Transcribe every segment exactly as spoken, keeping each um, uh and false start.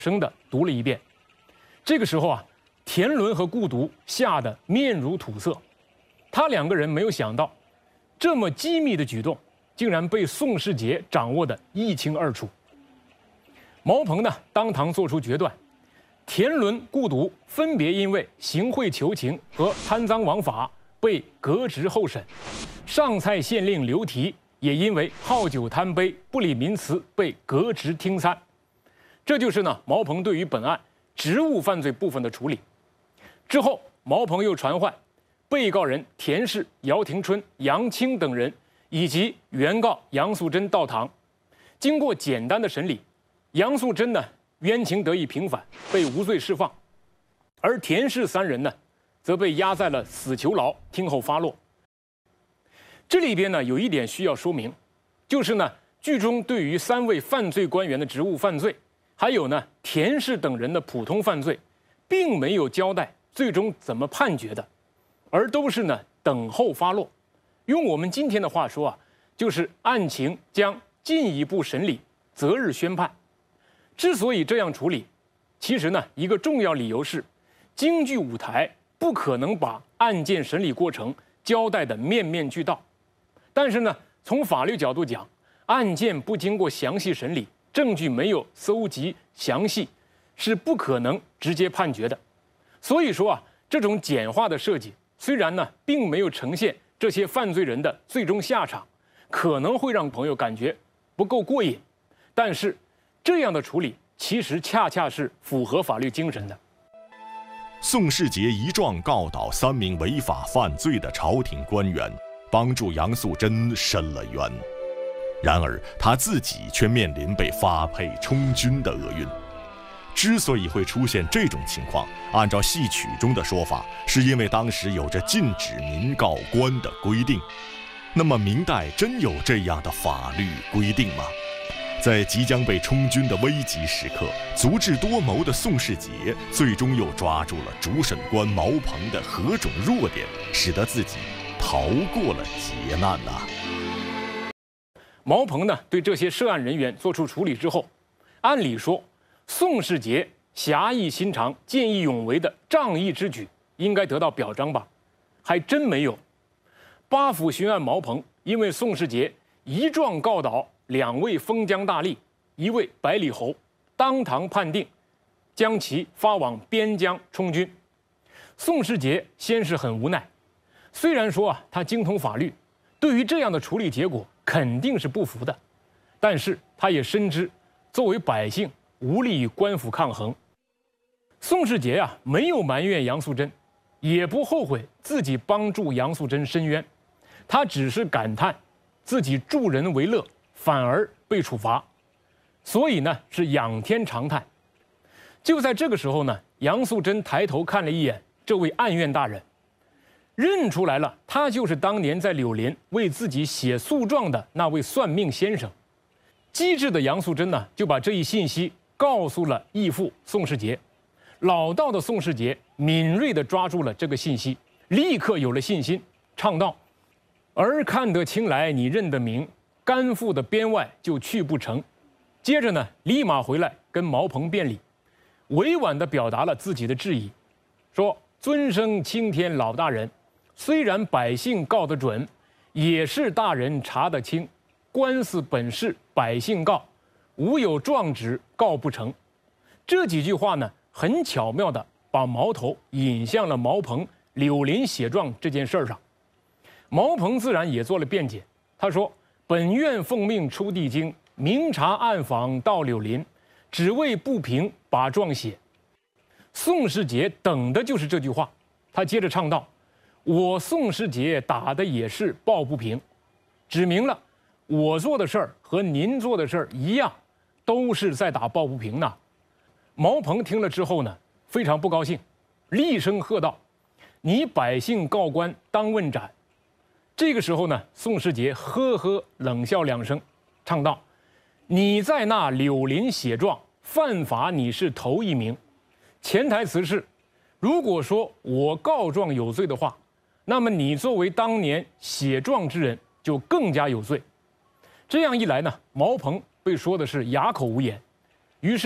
声地读了一遍。这个时候啊，田伦和顾独吓得面如土色，他两个人没有想到，这么机密的举动竟然被宋世杰掌握得一清二楚。毛鹏呢，当堂做出决断，田伦、顾独分别因为行贿求情和贪赃枉法被革职候审，上蔡县令刘提也因为好酒贪杯、不理民词被革职听参。这就是呢毛鹏对于本案职务犯罪部分的处理。之后，毛鹏又传唤被告人田氏、姚廷春、杨清等人以及原告杨素贞到堂。经过简单的审理，杨素贞呢冤情得以平反，被无罪释放，而田氏三人呢则被押在了死囚牢，听候发落。这里边呢有一点需要说明，就是呢剧中对于三位犯罪官员的职务犯罪，还有呢田氏等人的普通犯罪，并没有交代最终怎么判决的，而都是呢等候发落。用我们今天的话说啊，就是案情将进一步审理，择日宣判。之所以这样处理，其实呢一个重要理由是，京剧舞台不可能把案件审理过程交代的面面俱到。但是呢，从法律角度讲，案件不经过详细审理，证据没有搜集详细，是不可能直接判决的。所以说啊，这种简化的设计，虽然呢并没有呈现这些犯罪人的最终下场，可能会让朋友感觉不够过瘾，但是这样的处理其实恰恰是符合法律精神的。 宋世杰一状告倒三名违法犯罪的朝廷官员，帮助杨素贞伸了冤。然而他自己却面临被发配充军的厄运。之所以会出现这种情况，按照戏曲中的说法，是因为当时有着禁止民告官的规定。那么明代真有这样的法律规定吗？在即将被充军的危急时刻，足智多谋的宋世杰最终又抓住了主审官毛鹏的何种弱点，使得自己逃过了劫难啊。 毛鹏呢对这些涉案人员做出处理之后，按理说宋世杰侠义心肠、见义勇为的仗义之举应该得到表彰吧？还真没有。八府巡案毛鹏因为宋世杰一状告倒两位封疆大吏，一位百里侯，当堂判定将其发往边疆充军。宋世杰先是很无奈，虽然说啊他精通法律，对于这样的处理结果肯定是不服的，但是他也深知作为百姓无力与官府抗衡。宋世杰啊没有埋怨杨素贞，也不后悔自己帮助杨素贞伸冤，他只是感叹自己助人为乐，反而被处罚，所以呢是仰天长叹。就在这个时候呢，杨素贞抬头看了一眼这位案院大人，认出来了，他就是当年在柳林为自己写诉状的那位算命先生。机智的杨素贞呢，就把这一信息告诉了义父宋世杰。老道的宋世杰敏锐地抓住了这个信息，立刻有了信心，唱道：“儿看得清来你认得明，甘父的边外就去不成。”接着呢，立马回来跟毛鹏辩理，委婉地表达了自己的质疑，说：“尊生青天老大人，虽然百姓告得准，也是大人查得清。官司本是百姓告，无有状纸告不成。”这几句话呢，很巧妙地把矛头引向了毛鹏柳林写状这件事儿上。毛鹏自然也做了辩解，他说：“本院奉命出地京，明察暗访到柳林，只为不平把状写。”宋世杰等的就是这句话，他接着唱道：“我宋世杰打的也是抱不平，指明了我做的事儿和您做的事儿一样，都是在打抱不平呢。”毛鹏听了之后呢，非常不高兴，厉声喝道：“你百姓告官当问斩！”这个时候呢，宋世杰呵呵冷笑两声，唱道：“你在那柳林写状，犯法你是头一名。”潜台词是，如果说我告状有罪的话，那么你作为当年写状之人就更加有罪。这样一来呢，毛鹏被说的是哑口无言，于是呢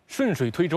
顺水推舟。